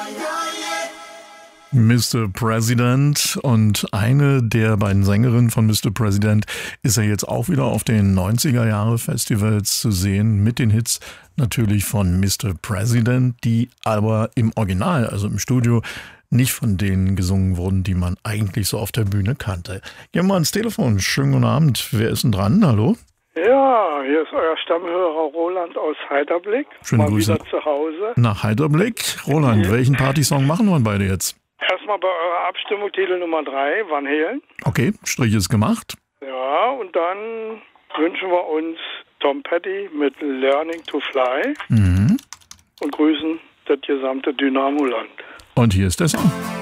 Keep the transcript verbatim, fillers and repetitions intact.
Mister President, und eine der beiden Sängerinnen von Mister President ist ja jetzt auch wieder auf den neunziger-Jahre-Festivals zu sehen, mit den Hits natürlich von Mister President, die aber im Original, also im Studio, nicht von denen gesungen wurden, die man eigentlich so auf der Bühne kannte. Gehen wir mal ans Telefon. Schönen guten Abend. Wer ist denn dran? Hallo? Ja, hier ist euer Stammhörer Roland aus Heiderblick. Schöne Mal Grüße wieder zu Hause. nach Heiderblick. Roland, Ja. welchen Partysong machen wir beide jetzt? Erstmal bei eurer Abstimmung Titel Nummer drei, Van Halen. Okay, Strich ist gemacht. Ja, und dann wünschen wir uns Tom Petty mit Learning to Fly Mhm. und grüßen das gesamte Dynamoland. Und hier ist der Song.